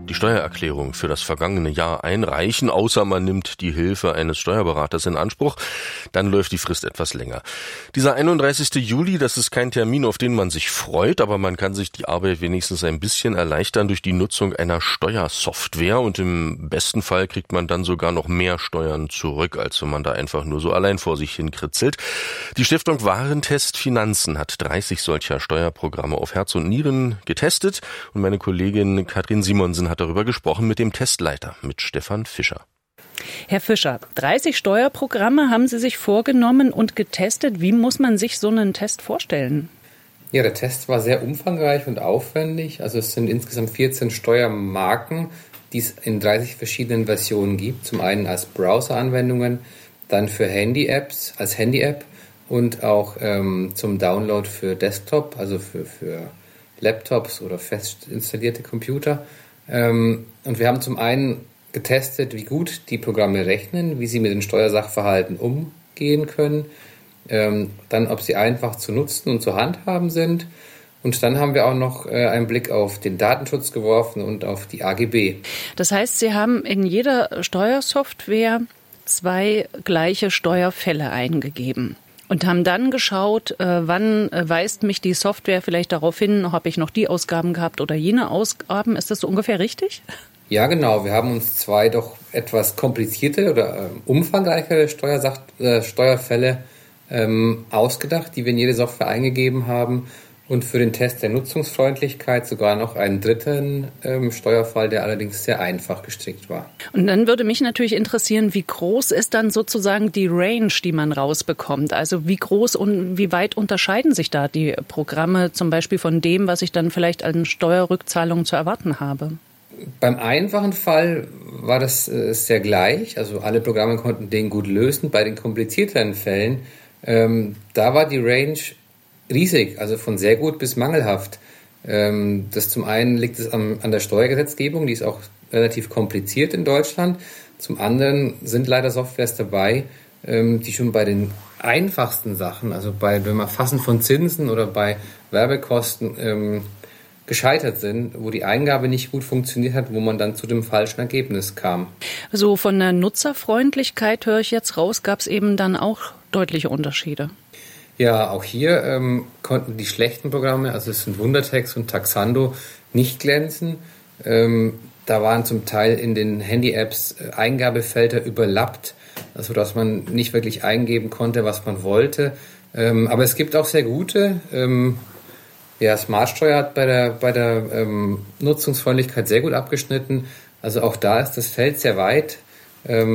die Steuererklärung für das vergangene Jahr einreichen, außer man nimmt die Hilfe eines Steuerberaters in Anspruch. Dann läuft die Frist etwas länger. Dieser einunddreißigste Juli, das ist kein Termin, auf den man sich freut, aber man kann sich die Arbeit wenigstens ein bisschen erleichtern durch die Nutzung einer Steuersoftware und im besten Fall kriegt man dann sogar noch mehr Steuern zurück, als wenn man da einfach nur so allein vor sich hin kritzelt. Die Stiftung Warentest Finanzen hat dreißig solcher Steuerprogramme auf Herz und Nieren getestet und meine Kollegin Katrin Simonsen hat darüber gesprochen mit dem Testleiter, mit Stefan Fischer. Herr Fischer, dreißig Steuerprogramme haben Sie sich vorgenommen und getestet. Wie muss man sich so einen Test vorstellen? Ja, der Test war sehr umfangreich und aufwendig. Also es sind insgesamt vierzehn Steuermarken, die es in dreißig verschiedenen Versionen gibt. Zum einen als Browser-Anwendungen, dann für Handy-Apps, als Handy-App und auch ähm, zum Download für Desktop, also für, für Laptops oder fest installierte Computer. Ähm, und wir haben zum einen getestet, wie gut die Programme rechnen, wie sie mit den Steuersachverhalten umgehen können, ähm, dann ob sie einfach zu nutzen und zu handhaben sind. Und dann haben wir auch noch äh, einen Blick auf den Datenschutz geworfen und auf die A G B. Das heißt, Sie haben in jeder Steuersoftware zwei gleiche Steuerfälle eingegeben und haben dann geschaut, äh, wann äh, weist mich die Software vielleicht darauf hin, habe ich noch die Ausgaben gehabt oder jene Ausgaben. Ist das so ungefähr richtig? Ja, genau. Wir haben uns zwei doch etwas komplizierte oder äh, umfangreichere Steuersach- äh, Steuerfälle ähm, ausgedacht, die wir in jede Software eingegeben haben. Und für den Test der Nutzungsfreundlichkeit sogar noch einen dritten ähm, Steuerfall, der allerdings sehr einfach gestrickt war. Und dann würde mich natürlich interessieren, wie groß ist dann sozusagen die Range, die man rausbekommt? Also wie groß und wie weit unterscheiden sich da die Programme zum Beispiel von dem, was ich dann vielleicht an Steuerrückzahlungen zu erwarten habe? Beim einfachen Fall war das äh, sehr gleich. Also alle Programme konnten den gut lösen. Bei den komplizierteren Fällen, ähm, da war die Range riesig, also von sehr gut bis mangelhaft. Ähm, das zum einen liegt es an, an der Steuergesetzgebung, die ist auch relativ kompliziert in Deutschland. Zum anderen sind leider Softwares dabei, ähm, die schon bei den einfachsten Sachen, also bei beim Erfassen von Zinsen oder bei Werbekosten ähm, gescheitert sind, wo die Eingabe nicht gut funktioniert hat, wo man dann zu dem falschen Ergebnis kam. So von der Nutzerfreundlichkeit höre ich jetzt raus, gab es eben dann auch deutliche Unterschiede. Ja, auch hier ähm, konnten die schlechten Programme, also es sind Wundertext und Taxando, nicht glänzen. Ähm, da waren zum Teil in den Handy-Apps äh, Eingabefelder überlappt, also dass man nicht wirklich eingeben konnte, was man wollte. Ähm, aber es gibt auch sehr gute. Ähm, ja, Smartsteuer hat bei der, bei der ähm, Nutzungsfreundlichkeit sehr gut abgeschnitten. Also auch da ist das Feld sehr weit. Ähm,